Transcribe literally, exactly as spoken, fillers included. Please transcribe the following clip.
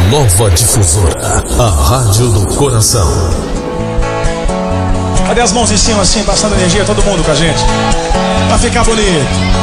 nova difusora, a Rádio do Coração. Cadê as mãos em cima assim, passando energia, todo mundo com a gente? Pra ficar bonito.